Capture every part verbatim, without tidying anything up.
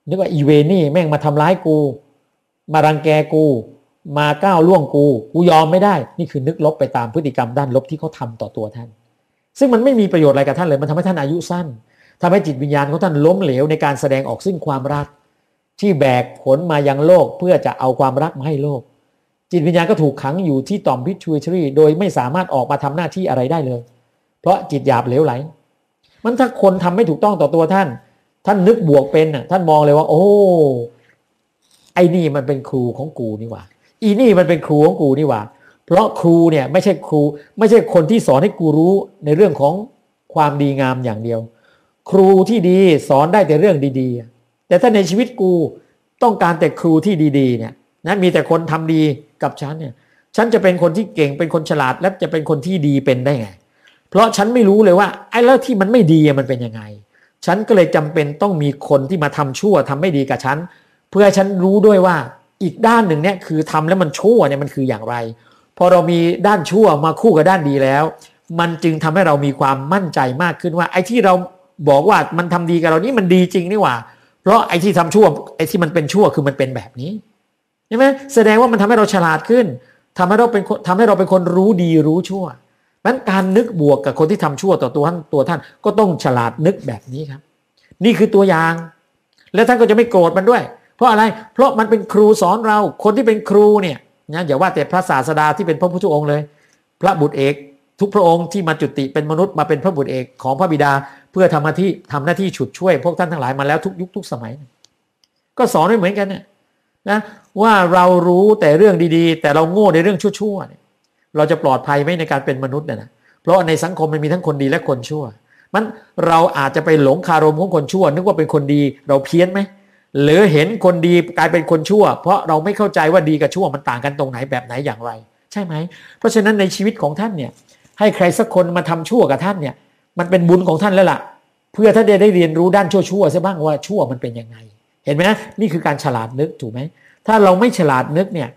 นึกว่าอีเวนี่แม่งมาทำร้ายกูมารังแกกูมาก้าวล่วงกูกูยอมไม่ได้นี่คือนึกลบไปตามพฤติกรรมด้านลบที่เขาทำต่อตัวท่านซึ่งมันไม่มีประโยชน์อะไรกับท่านเลยมันทำให้ท่านอายุสั้นทำให้จิตวิญญาณของท่านล้มเหลวในการแสดงออกซึ่งความรักที่แบกผลมายังโลกเพื่อจะเอาความรักมาให้โลกจิตวิญญาณก็ถูกขังอยู่ที่ต่อมพิทูทรีโดยไม่สามารถออกมาทำหน้าที่อะไรได้เลยเพราะจิตหยาบเหลวไหลมันถ้าคนทำไม่ถูกต้องต่อตัวท่านท่านนึกบวกเป็นน่ะท่านมองเลยว่าโอ้ไอ้นี่มันเป็นครูของกูนี่หว่าอีนี่มันเป็นครูของกูนี่หว่าเพราะครูเนี่ยไม่ใช่ครูไม่ใช่คนที่สอนให้กูรู้ในเรื่องของความดีงามอย่างเดียวครูที่ดีสอนได้แต่เรื่องดีๆแต่ถ้าในชีวิตกูต้องการแต่ครูที่ดีๆเนี่ยนะมีแต่คนทำดีกับฉันเนี่ยฉันจะเป็นคนที่เก่งเป็นคนฉลาดและจะเป็นคนที่ดีเป็นได้ไงเพราะฉันไม่รู้เลยว่าไอ้แล้วที่มันไม่ดีมันเป็นยังไงฉันก็เลยจำเป็นต้องมีคนที่มาทำชั่วทำไม่ดีกับฉันเพื่อฉันรู้ด้วยว่าอีกด้านหนึ่งเนี่ยคือทำแล้วมันชั่วเนี่ยมันคืออย่างไรพอเรามีด้านชั่วมาคู่กับด้านดีแล้วมันจึงทำให้เรามีความมั่นใจมากขึ้นว่าไอ้ที่เราบอกว่ามันทำดีกับเรานี่มันดีจริงนี่หว่าเพราะไอ้ที่ทำชั่วไอ้ที่มันเป็นชั่วคือมันเป็นแบบนี้ใช่ไหมแสดงว่ามันทำให้เราฉลาดขึ้นทำให้เราเป็นทำให้เราเป็นคนรู้ดีรู้ชั่วนั้นการนึกบวกกับคนที่ทำชั่วต่อตัวท่านตัวท่านก็ต้องฉลาดนึกแบบนี้ครับนี่คือตัวอย่างแล้วท่านก็จะไม่โกรธมันด้วยเพราะอะไรเพราะมันเป็นครูสอนเราคนที่เป็นครูเนี่ยนะอย่าว่าแต่พระศาสดาที่เป็นพระพุทธองค์เลยพระบุตรเอกทุกพระองค์ที่มาจุติเป็นมนุษย์มาเป็นพระบุตรเอกของพระบิดาเพื่อทำหน้าที่ทำหน้าที่ฉุดช่วยพวกท่านทั้งหลายมาแล้วทุกยุคทุกสมัยก็สอนไว้เหมือนกันเนี่ยนะว่าเรารู้แต่เรื่องดีๆแต่เราโง่ในเรื่องชั่วๆเนี่ยเราจะปลอดภัยไหมในการเป็นมนุษย์เนี่ยนะเพราะในสังคมมันมีทั้งคนดีและคนชั่วมันเราอาจจะไปหลงคารมของคนชั่วนึกว่าเป็นคนดีเราเพี้ยนไหมหรือเห็นคนดีกลายเป็นคนชั่วเพราะเราไม่เข้าใจว่าดีกับชั่วมันต่างกันตรงไหนแบบไหนอย่างไรใช่ไหมเพราะฉะนั้นในชีวิตของท่านเนี่ยให้ใครสักคนมาทำชั่วกับท่านเนี่ยมันเป็นบุญของท่านแล้วล่ะเพื่อท่านได้เรียนรู้ด้านชั่วๆซะบ้างว่าชั่วมันเป็นยังไงเห็นไหมนี่คือการฉลาดนึกถูกไหมถ้าเราไม่ฉลาดนึกเนี่ย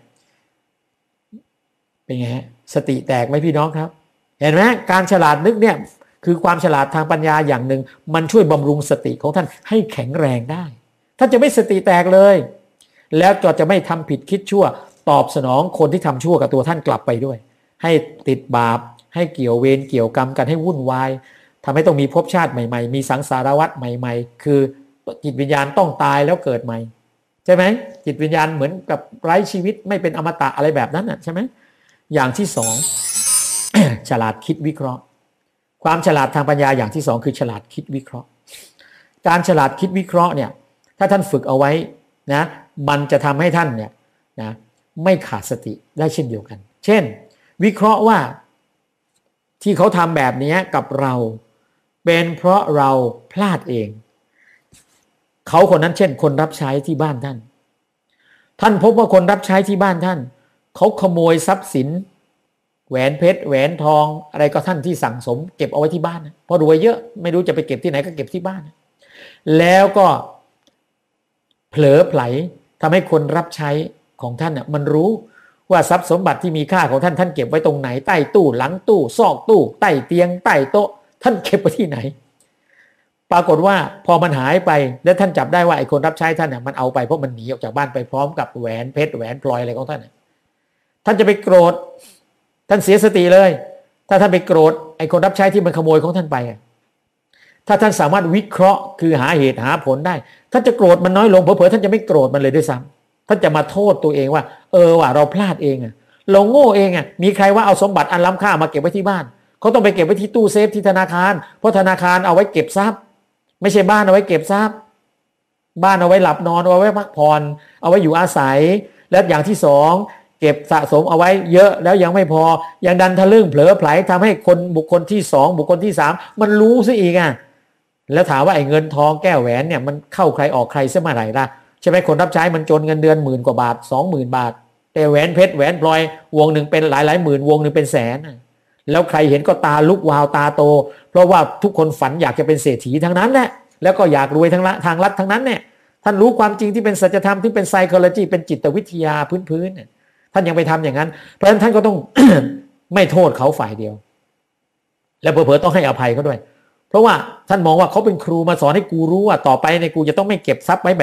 เป็นไงฮะสติแตกไหมพี่น้องครับเห็นไหมการฉลาดนึกเนี่ยคือความฉลาดทางปัญญาอย่างหนึ่งมันช่วยบำรุงสติของท่านให้แข็งแรงได้ท่านจะไม่สติแตกเลยแล้วก็จะไม่ทำผิดคิดชั่วตอบสนองคนที่ทำชั่วกับตัวท่านกลับไปด้วยให้ติดบาปให้เกี่ยวเวรเกี่ยวกรรมกันให้วุ่นวายทำให้ต้องมีภพชาติใหม่ๆมีสังสารวัฏใหม่ๆคือจิตวิญญาณต้องตายแล้วเกิดใหม่ใช่ไหมจิตวิญญาณเหมือนกับไร้ชีวิตไม่เป็นอมตะอะไรแบบนั้นน่ะใช่ไหมอย่างที่สอง ฉลาดคิดวิเคราะห์ความฉลาดทางปัญญาอย่างที่สองคือฉลาดคิดวิเคราะห์การฉลาดคิดวิเคราะห์เนี่ยถ้าท่านฝึกเอาไว้นะมันจะทำให้ท่านเนี่ยนะไม่ขาดสติได้เช่นเดียวกันเช่นวิเคราะห์ว่าที่เขาทำแบบนี้กับเราเป็นเพราะเราพลาดเองเขาคนนั้นเช่นคนรับใช้ที่บ้านท่านท่านพบว่าคนรับใช้ที่บ้านท่านเขาขโมยทรัพย์สินแหวนเพชรแหวนทองอะไรก็ท่านที่สั่งสมเก็บเอาไว้ที่บ้านนะเพราะรวยเยอะไม่รู้จะไปเก็บที่ไหนก็เก็บที่บ้านนะแล้วก็เผลอไผลทำให้คนรับใช้ของท่านน่ะมันรู้ว่าทรัพย์สมบัติที่มีค่าของท่านท่านเก็บไว้ตรงไหนใต้ตู้หลังตู้ซอกตู้ใต้เตียงใต้โต๊ะท่านเก็บไว้ที่ไหนปรากฏว่าพอมันหายไปแล้วท่านจับได้ว่าไอ้คนรับใช้ท่านน่ะมันเอาไปเพราะมันหนีออกจากบ้านไปพร้อมกับแหวนเพชรแหวนพลอยอะไรของท่านน่ะท่านจะไปโกรธท่านเสียสติเลยถ้าท่านไปโกรธไอ้คนรับใช้ที่มันขโมยของท่านไปถ้าท่านสามารถวิเคราะห์คือหาเหตุหาผลได้ท่านจะโกรธมันน้อยลงเผลอๆท่านจะไม่โกรธมันเลยด้วยซ้ำท่านจะมาโทษตัวเองว่าเออว่ะเราพลาดเองอ่ะเราโง่เองอ่ะมีใครว่าเอาสมบัติอันล้ำค่ามาเก็บไว้ที่บ้านเขาต้องไปเก็บไว้ที่ตู้เซฟที่ธนาคารเพราะธนาคารเอาไว้เก็บทรัพย์ไม่ใช่บ้านเอาไว้เก็บทรัพย์บ้านเอาไว้หลับนอนเอาไว้พักผ่อนเอาไว้อยู่อาศัยและอย่างที่สองเก็บสะสมเอาไว้เยอะแล้วยังไม่พอยังดันทะลึ่งเผลอไผลทำให้คนบุคคลที่สองบุคคลที่สามมันรู้ซะอีกอ่ะแล้วถามว่าไอ้เงินทองแก้วแหวนเนี่ยมันเข้าใครออกใครซะเมื่อไหร่ล่ะใช่ไหมคนรับใช้มันจนเงินเดือนหมื่นกว่าบาทสองหมื่นบาทแต่แหวนเพชรแหวนพลอยวงหนึ่งเป็นหลายหลายหมื่นวงหนึ่งเป็นแสนแล้วใครเห็นก็ตาลุกวาวตาโตเพราะว่าทุกคนฝันอยากจะเป็นเศรษฐีทั้งนั้นแหละแล้วก็อยากรวยทั้งละทางลัดทั้งนั้นเนี่ยท่านรู้ความจริงที่เป็นสัจธรรมที่เป็นไซโคโลจีเป็นจิตวิทยาพื้นๆเนี่ยท่านยังไปทำอย่างนั้นเพราะฉะนั้นท่านก็ต้อง ไม่โทษเขาฝ่ายเดียวและเผลอๆต้องให้อภัยเขาด้วยเพราะว่าท่านมองว่าเขาเป็นครูมาสอนให้กูรู้ว่าต่อไปในกูจะต้องไม่เก็บทรัพย์ไว้